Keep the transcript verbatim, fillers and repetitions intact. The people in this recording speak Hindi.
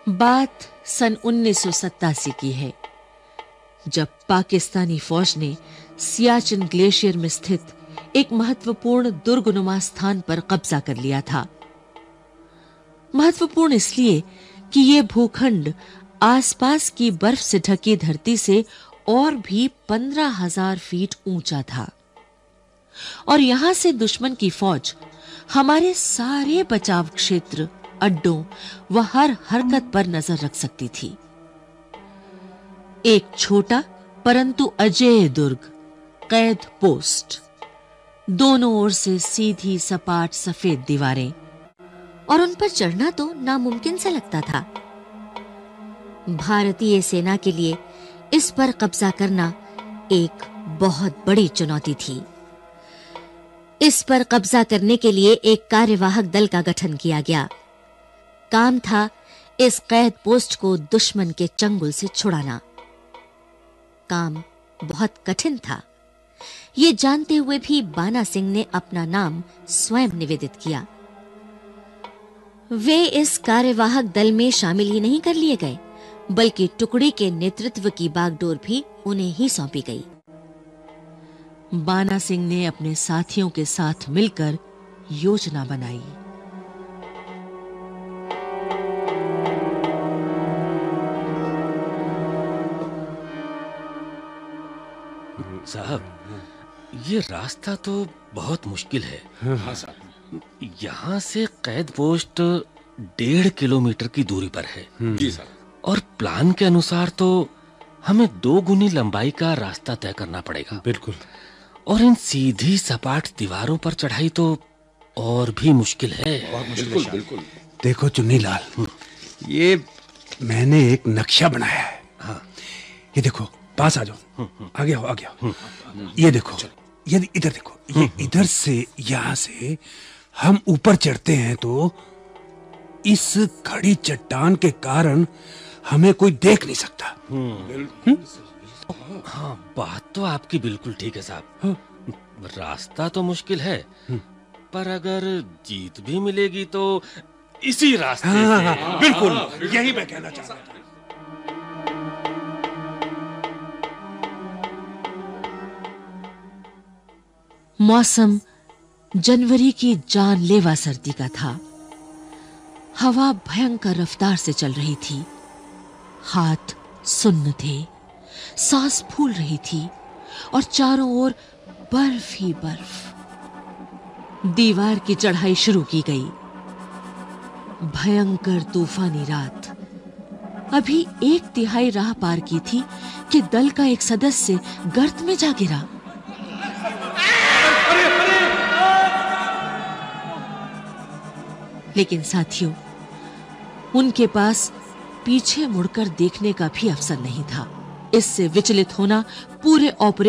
बात सन उन्नीस सौ सत्तासी की है, जब पाकिस्तानी फौज ने सियाचिन ग्लेशियर में स्थित एक महत्वपूर्ण दुर्गनुमा स्थान पर कब्जा कर लिया था। महत्वपूर्ण इसलिए कि यह भूखंड आसपास की बर्फ से ढकी धरती से और भी पंद्रह हजार फीट ऊंचा था और यहां से दुश्मन की फौज हमारे सारे बचाव क्षेत्र, अड्डों व हर हरकत पर नजर रख सकती थी। एक छोटा परंतु अजेय दुर्ग, कैद पोस्ट, दोनों ओर से सीधी सपाट सफेद दीवारें, और उन पर चढ़ना तो नामुमकिन सा लगता था। भारतीय सेना के लिए इस पर कब्जा करना एक बहुत बड़ी चुनौती थी। इस पर कब्जा करने के लिए एक कार्यवाहक दल का गठन किया गया। काम था इस कैद पोस्ट को दुश्मन के चंगुल से छुड़ाना। काम बहुत कठिन था। ये जानते हुए भी बाना सिंह ने अपना नाम स्वयं निवेदित किया। वे इस कार्यवाहक दल में शामिल ही नहीं कर लिए गए, बल्कि टुकड़ी के नेतृत्व की बागडोर भी उन्हें ही सौंपी गई। बाना सिंह ने अपने साथियों के साथ मिलकर योजना बनाई। साहब, ये रास्ता तो बहुत मुश्किल है। हाँ साहब। यहाँ से कैद पोस्ट डेढ़ किलोमीटर की दूरी पर है। जी साहब। और प्लान के अनुसार तो हमें दो गुनी लंबाई का रास्ता तय करना पड़ेगा। बिल्कुल। और इन सीधी सपाट दीवारों पर चढ़ाई तो और भी मुश्किल है। और मुश्किल बिल्कुल बिल्कुल। देखो चुन्नी लाल, ये मैंने एक नक्शा बनाया है। हाँ। ये देखो, पास आ जाओ, आगे आओ आगे आओ। ये देखो, ये इधर देखो, ये इधर से यहाँ से हम ऊपर चढ़ते हैं तो इस खड़ी चट्टान के कारण हमें कोई देख नहीं सकता। हाँ, बात तो आपकी बिल्कुल ठीक है साहब। रास्ता तो मुश्किल है, पर अगर जीत भी मिलेगी तो इसी रास्ते हाँ, से। हाँ, बिल्कुल, यही मैं कहना चाहता था। मौसम जनवरी की जानलेवा सर्दी का था। हवा भयंकर रफ्तार से चल रही थी। हाथ सुन्न थे, सांस फूल रही थी और चारों ओर बर्फ ही बर्फ। दीवार की चढ़ाई शुरू की गई। भयंकर तूफानी रात। अभी एक तिहाई राह पार की थी कि दल का एक सदस्य गर्त में जा गिरा। लेकिन साथियों, उनके पास पीछे मुड़कर देखने का भी अवसर नहीं था। इससे विचलित होना पूरे ऑपरेशन